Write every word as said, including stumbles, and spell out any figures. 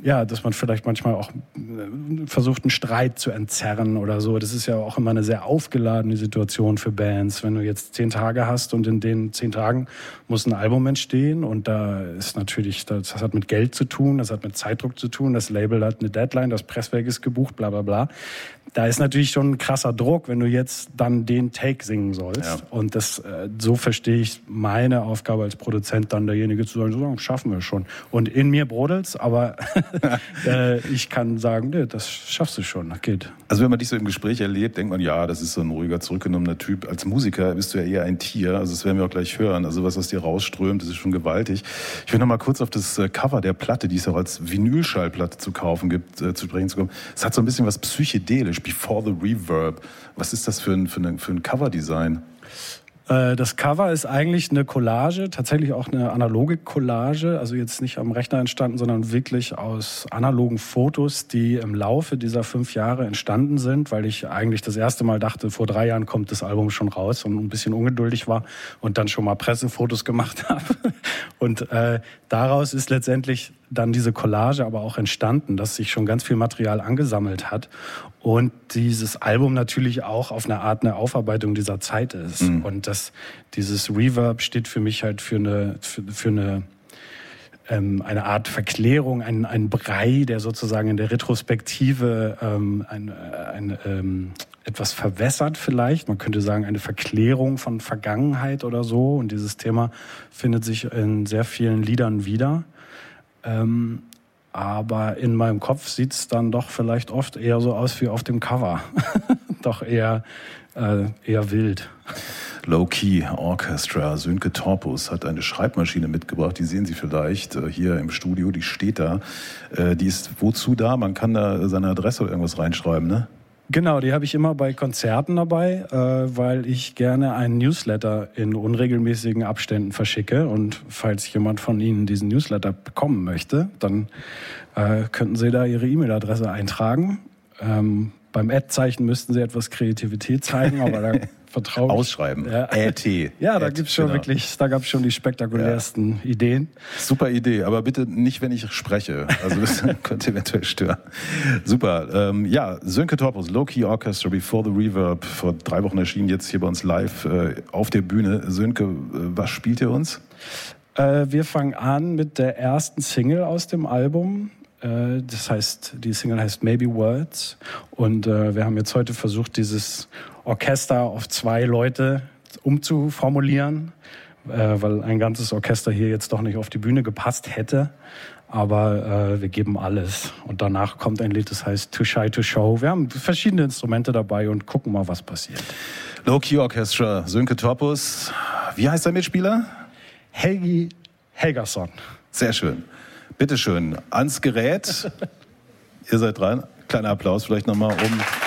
ja, dass man vielleicht manchmal auch äh, versucht, einen Streit zu entzerren oder so. Das ist ja auch immer eine sehr aufgeladene Situation für Bands. Wenn du jetzt zehn Tage hast und in den zehn Tagen muss ein Album entstehen und da ist natürlich, das hat mit Geld zu tun, das hat mit Zeitdruck zu tun, das Label hat eine Deadline, das Presswerk ist gebucht, bla bla bla. Da ist natürlich schon ein krasser Druck, wenn du jetzt dann den Take singen sollst. Ja. Und das, äh, so verstehe ich meine Aufgabe als Produzent, dann derjenige zu sagen, so schaffen wir schon. Und in mir brodelt's, aber äh, ich kann sagen, nee, das schaffst du schon, das geht. Also wenn man dich so im Gespräch erlebt, denkt man, ja, das ist so ein ruhiger, zurückgenommener Typ. Als Musiker bist du ja eher ein Tier, also das werden wir auch gleich hören. Also was aus dir rausströmt, das ist schon gewaltig. Ich will noch mal kurz auf das Cover der Platte, die es auch als Vinylschallplatte zu kaufen gibt, äh, zu sprechen zu kommen. Es hat so ein bisschen was psychedelisch, Before the Reverb. Was ist das für ein, für ein, für ein Coverdesign? Das Cover ist eigentlich eine Collage, tatsächlich auch eine analoge Collage, also jetzt nicht am Rechner entstanden, sondern wirklich aus analogen Fotos, die im Laufe dieser fünf Jahre entstanden sind, weil ich eigentlich das erste Mal dachte, vor drei Jahren kommt das Album schon raus und ein bisschen ungeduldig war und dann schon mal Pressefotos gemacht habe. Und äh, daraus ist letztendlich dann diese Collage aber auch entstanden, dass sich schon ganz viel Material angesammelt hat und dieses Album natürlich auch auf eine Art eine Aufarbeitung dieser Zeit ist. Mhm. Und das, dieses Reverb steht für mich halt für eine, für, für eine, ähm, eine Art Verklärung, ein, ein Brei, der sozusagen in der Retrospektive ähm, ein, ein, ähm, etwas verwässert vielleicht. Man könnte sagen, eine Verklärung von Vergangenheit oder so. Und dieses Thema findet sich in sehr vielen Liedern wieder. Ähm, aber in meinem Kopf sieht es dann doch vielleicht oft eher so aus wie auf dem Cover. Doch eher, äh, eher wild. Low Key Orchestra. Sönke Torpus hat eine Schreibmaschine mitgebracht, die sehen Sie vielleicht äh, hier im Studio, die steht da. Äh, die ist wozu da? Man kann da seine Adresse oder irgendwas reinschreiben, ne? Genau, die habe ich immer bei Konzerten dabei, äh, weil ich gerne einen Newsletter in unregelmäßigen Abständen verschicke. Und falls jemand von Ihnen diesen Newsletter bekommen möchte, dann äh, könnten Sie da Ihre E-Mail-Adresse eintragen. Ähm, beim Ad-Zeichen müssten Sie etwas Kreativität zeigen, aber da vertraue ich. Ausschreiben. Ja, Ä T. Ja, da gibt's schon genau. wirklich, da gab es schon die spektakulärsten ja. Ideen. Super Idee, aber bitte nicht, wenn ich spreche. Also das könnte eventuell stören. Super. Ähm, ja, Sönke Torpus, Low Key Orchestra, Before the Reverb, vor drei Wochen erschienen, jetzt hier bei uns live äh, auf der Bühne. Sönke, was spielt ihr uns? Äh, wir fangen an mit der ersten Single aus dem Album. Das heißt, die Single heißt Maybe Words und äh, wir haben jetzt heute versucht, dieses Orchester auf zwei Leute umzuformulieren, äh, weil ein ganzes Orchester hier jetzt doch nicht auf die Bühne gepasst hätte. Aber äh, wir geben alles. Und danach kommt ein Lied, das heißt Too Shy to Show. Wir haben verschiedene Instrumente dabei und gucken mal, was passiert. Low Key Orchestra, Sönke Torpus. Wie heißt der Mitspieler? Helgi Helgason. Sehr schön. Bitteschön, ans Gerät. Ihr seid dran. Kleiner Applaus vielleicht nochmal, um